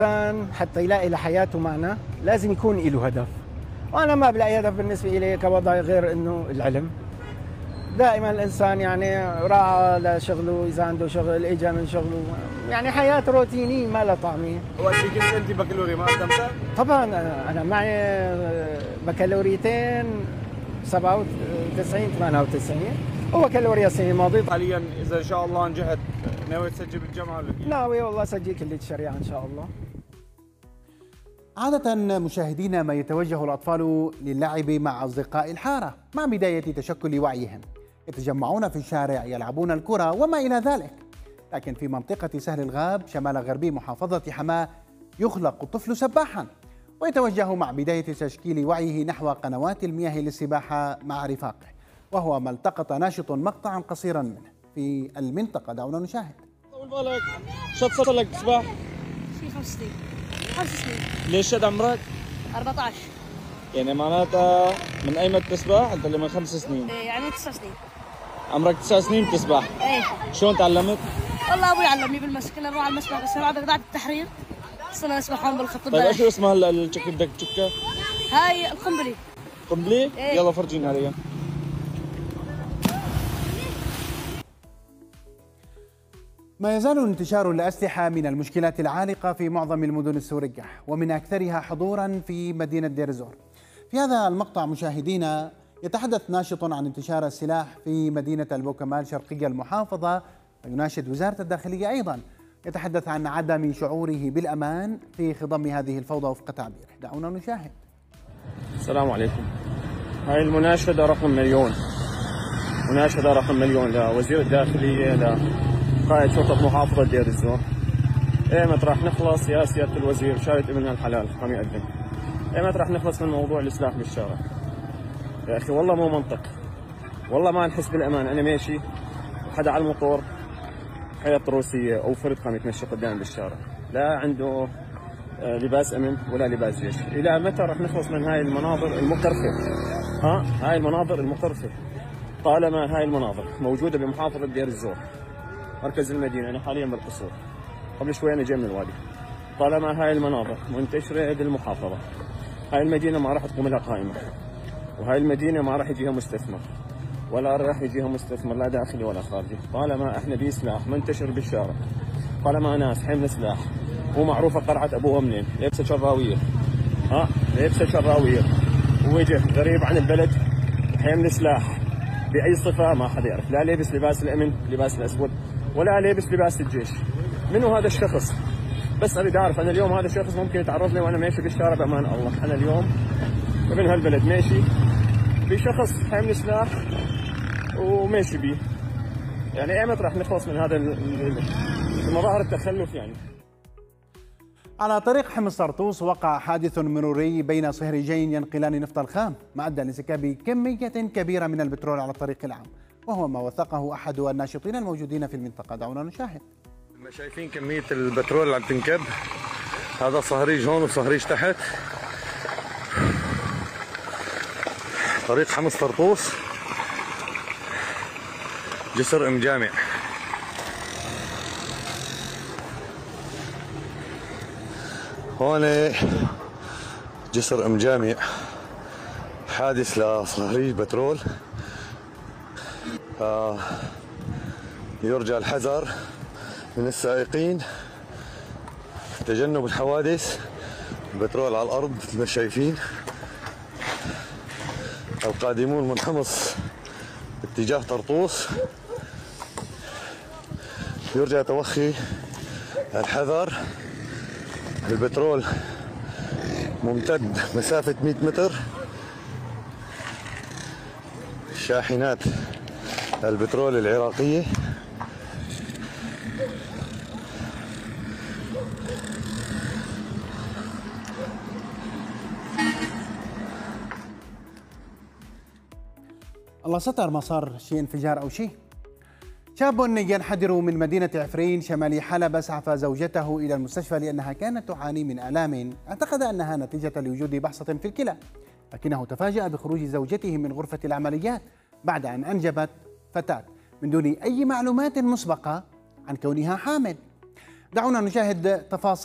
حتى يلاقي لحياته معنى لازم يكون له هدف، وأنا ما بلاقي هدف بالنسبة إلي كوضعي غير إنه العلم. دائما الإنسان يعني راعى لشغله، إذا عنده شغل إجا من شغله، يعني حياة روتينية ما لها طعمة. وقت كنت أنت بكالوريا ما قدمتها؟ طبعا أنا معي بكالوريتين 97 98 وبكالوريا السنة الماضية. حاليا إذا إن شاء الله نجحت ناوي تسجل بالجامعة ولا كيف؟ ناوي والله أسجل كلية الشريعة إن شاء الله. عادة مشاهدينا ما يتوجه الأطفال للعب مع أصدقاء الحارة مع بداية تشكل وعيهم، يتجمعون في الشارع يلعبون الكرة وما إلى ذلك. لكن في منطقة سهل الغاب شمال غربي محافظة حماة يخلق الطفل سباحا ويتوجه مع بداية تشكيل وعيه نحو قنوات المياه للسباحة مع رفاقه، وهو ما التقط ناشط مقطعا قصيرا منه في المنطقة. دعونا نشاهد. طول بالك، شو صار لك تسبح؟ في 5 سنين. 5 سنين. ليش قد عمرك؟ 14. يعني معناتها من أيمتى تسبح؟ أنت اللي من 5 سنين. يعني 9 سنين. عمرك 9 سنين بتسبح؟ ايه. شلون تعلمت؟ والله ابوي علمني بالمسك، كنا نروح على المسبح بس بعد قطعت التحرير صرنا نسبح هون بالخط. طيب شو اسمها التشكي بدك تشكها؟ هاي القنبلي. قنبلي؟ ايه. يلا فرجينا عليها. ما يزال انتشار الأسلحة من المشكلات العالقة في معظم المدن السورية ومن أكثرها حضورا في مدينة دير الزور. في هذا المقطع مشاهدينا يتحدث ناشط عن انتشار السلاح في مدينة البوكمال شرقي المحافظة، ويناشد وزارة الداخلية أيضا. يتحدث عن عدم شعوره بالأمان في خضم هذه الفوضى وفق تعبيره. دعونا نشاهد. السلام عليكم. هاي المناشدة رقم مليون. مناشدة رقم مليون لوزير الداخلية، لقائد شرطة محافظة دير الزور. ايمت راح نخلص يا سيادة الوزير؟ شارة ابننا الحلال عم يقدم. ايمت راح نخلص من موضوع السلاح بالشارع؟ يا اخي والله مو منطق، والله ما نحس بالامان. انا ماشي وحدا على الموتور حياة روسية او فرد قام يتمشى قدام بالشارع، لا عنده لباس امن ولا لباس جيش. الى متى راح نخلص من هاي المناظر المقرفة؟ هاي المناظر المقرفة. طالما هاي المناظر موجودة بمحافظة دير الزور مركز المدينة، انا حاليا بالقصور، قبل شوي انا جاي من الوادي. طالما هاي المناظر منتشرة بالمحافظة، هاي المدينة ما راح تقوم لها قائمة، وهاي المدينة ما راح يجيها مستثمر، ولا راح يجيها مستثمر لا داخلي ولا خارجي. طالما احنا بيه سلاح منتشر بالشارع، طالما ناس حمل سلاح ومعروفة قرعة ابوها منين، لابسة شراوية، لابسة شراوية، ووجه غريب عن البلد حمل سلاح بأي صفة ما حدا يعرف، لا لابس لباس الأمن لباس الأسود ولا لابس لباس الجيش. منو هذا الشخص؟ بس أريد أعرف أنا اليوم هذا الشخص ممكن يتعرض لي وأنا ماشي بالشارع بأمان الله. أنا اليوم ابن هالبلد ماشي بشخص حامل سلاح وماشي بيه، يعني ايمت راح نخلص من هذا المظاهر التخلف؟ يعني على طريق حمص طرطوس وقع حادث مروري بين صهريجين ينقلان نفط الخام ما أدى لانسكاب كمية كبيرة من البترول على الطريق العام، وهو ما وثقه أحد الناشطين الموجودين في المنطقة. دعونا نشاهد. شايفين كمية البترول اللي عم تنكب، هذا صهريج هون وصهريج تحت، طريق حمص طرطوس جسر ام جامع. هون جسر ام جامع، حادث لصهريج بترول. يرجى الحذر من السائقين، تجنب الحوادث. البترول على الارض مثل ما شايفين. القادمون من حمص باتجاه طرطوس يرجى توخي الحذر. البترول ممتد مسافة 100 متر. شاحنات البترول العراقية الله ستر ما صار شيء انفجار أو شيء. شاب ينحدر من مدينة عفرين شمال حلب أسعف زوجته إلى المستشفى لأنها كانت تعاني من آلام اعتقد أنها نتيجة لوجود بحصة في الكلى، لكنه تفاجأ بخروج زوجته من غرفة العمليات بعد أن أنجبت فتاة من دون أي معلومات مسبقة عن كونها حامل. دعونا نشاهد تفاصيل